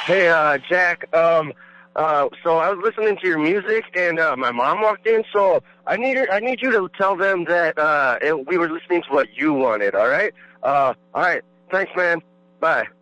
Hey, Jack. So I was listening to your music, and my mom walked in. So I need you to tell them that we were listening to what you wanted. All right. All right. Thanks, man. Bye.